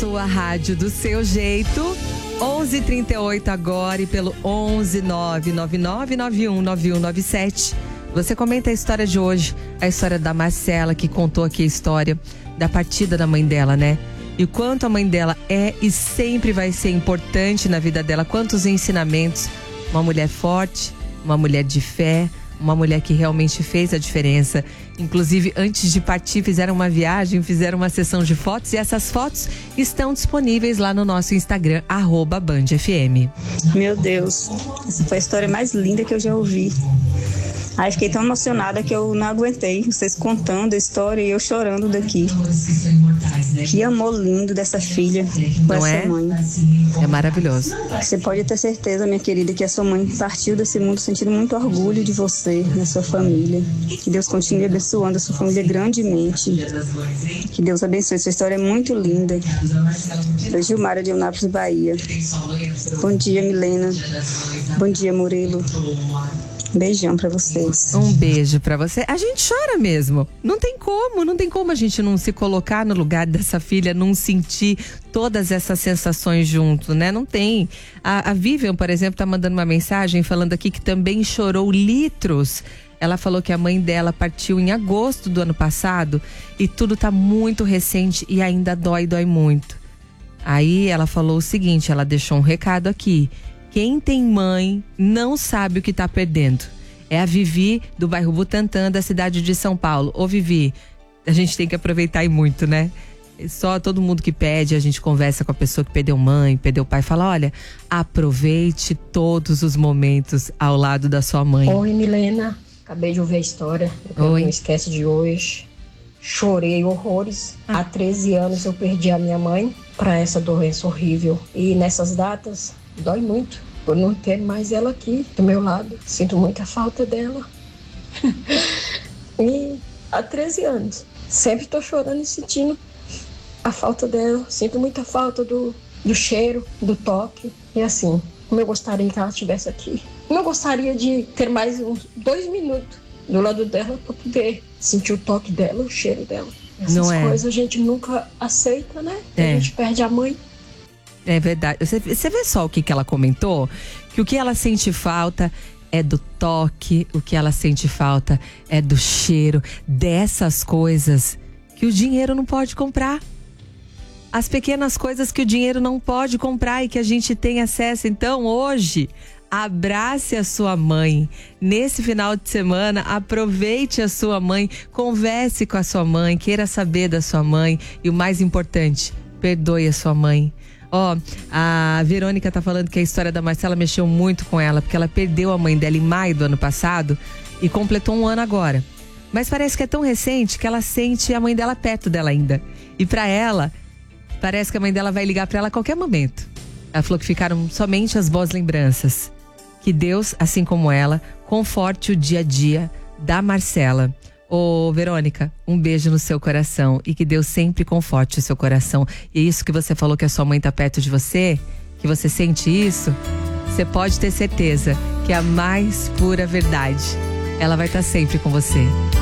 Tua rádio do seu jeito. 11h38 agora e pelo 11999919197. Você comenta a história de hoje, a história da Marcela, que contou aqui a história da partida da mãe dela, né? E o quanto a mãe dela é e sempre vai ser importante na vida dela. Quantos ensinamentos. Uma mulher forte, uma mulher de fé, uma mulher que realmente fez a diferença. Inclusive, antes de partir, fizeram uma viagem, fizeram uma sessão de fotos. E essas fotos estão disponíveis lá no nosso Instagram, @BandFM. Meu Deus, essa foi a história mais linda que eu já ouvi. Aí fiquei tão emocionada que eu não aguentei. Vocês contando a história e eu chorando daqui. Que amor lindo dessa filha com Não essa mãe. É maravilhoso. Você pode ter certeza, minha querida, que a sua mãe partiu desse mundo sentindo muito orgulho de você, da sua família. Que Deus continue abençoando a sua família grandemente. Que Deus abençoe. Sua história é muito linda. Eu, Gilmara de Eunápolis, Bahia. Bom dia, Milena. Bom dia, Murilo. Um beijão pra vocês. Um beijo pra você. A gente chora mesmo. Não tem como a gente não se colocar no lugar dessa filha, não sentir todas essas sensações junto, né? Não tem. A Vivian, por exemplo, tá mandando uma mensagem falando aqui que também chorou litros. Ela falou que a mãe dela partiu em agosto do ano passado e tudo tá muito recente e ainda dói muito. Aí ela falou o seguinte, ela deixou um recado aqui. Quem tem mãe não sabe o que tá perdendo. É a Vivi, do bairro Butantã, da cidade de São Paulo. Ô Vivi, a gente tem que aproveitar e muito, né? Só todo mundo que pede, a gente conversa com a pessoa que perdeu mãe, perdeu pai, fala, olha, aproveite todos os momentos ao lado da sua mãe. Oi, Milena. Acabei de ouvir a história. Não esquece de hoje. Chorei horrores. Há 13 anos eu perdi a minha mãe para essa doença horrível. E nessas datas, dói muito por não ter mais ela aqui do meu lado. Sinto muita falta dela. E há 13 anos. Sempre tô chorando e sentindo a falta dela. Sinto muita falta do cheiro, do toque. E assim, como eu gostaria que ela estivesse aqui. Como eu gostaria de ter mais uns 2 minutos do lado dela para poder sentir o toque dela, o cheiro dela. Essas coisas a gente nunca aceita, né? A gente perde a mãe. É verdade. Você vê só o que ela comentou? Que o que ela sente falta é do toque, o que ela sente falta é do cheiro, dessas coisas que o dinheiro não pode comprar. As pequenas coisas que o dinheiro não pode comprar e que a gente tem acesso. Então, hoje, abrace a sua mãe. Nesse final de semana, aproveite a sua mãe, converse com a sua mãe, queira saber da sua mãe e o mais importante, perdoe a sua mãe. A Verônica tá falando que a história da Marcela mexeu muito com ela, porque ela perdeu a mãe dela em maio do ano passado e completou 1 ano agora. Mas parece que é tão recente que ela sente a mãe dela perto dela ainda. E pra ela, parece que a mãe dela vai ligar pra ela a qualquer momento. Ela falou que ficaram somente as boas lembranças. Que Deus, assim como ela, conforte o dia a dia da Marcela. Ô, Verônica, um beijo no seu coração e que Deus sempre conforte o seu coração. E é isso que você falou, que a sua mãe tá perto de você, que você sente isso, você pode ter certeza que é a mais pura verdade. Ela vai estar sempre com você.